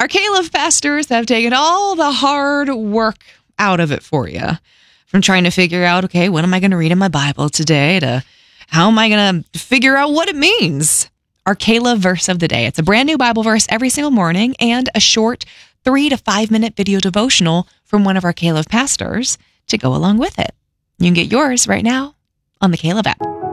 our Caleb pastors have taken all the hard work out of it for you. From trying to figure out, okay, what am I going to read in my Bible today, to how am I going to figure out what it means? Our Caleb verse of the day. It's a brand new Bible verse every single morning and a short 3 to 5 minute video devotional from one of our Caleb pastors to go along with it. You can get yours right now on the Caleb app.